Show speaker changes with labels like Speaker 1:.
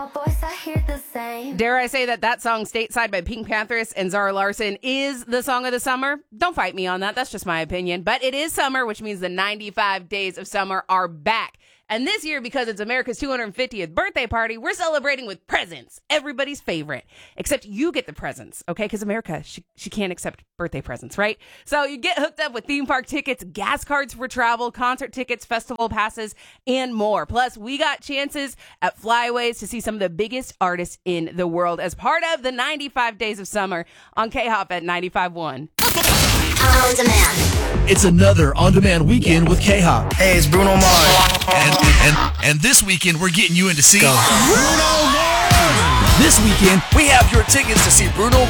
Speaker 1: Dare I say that song, Stateside by Pink Panthers and Zara Larsson, is the song of the summer? Don't fight me on that. That's just my opinion. But it is summer, which means the 95 days of summer are back. And this year, because it's America's 250th birthday party, we're celebrating with presents. Everybody's favorite. Except you get the presents, okay? Because America, she can't accept birthday presents, right? So you get hooked up with theme park tickets, gas cards for travel, concert tickets, festival passes, and more. Plus, we got chances at Flyways to see some of the biggest artists in the world as part of the 95 Days of Summer on K-Hop at 95.1.
Speaker 2: On Demand.
Speaker 3: It's another On-Demand weekend with K-Hop.
Speaker 4: Hey, it's Bruno Mars.
Speaker 3: And this weekend, we're getting you in to see Bruno Mars. This weekend,
Speaker 4: We have your tickets to see Bruno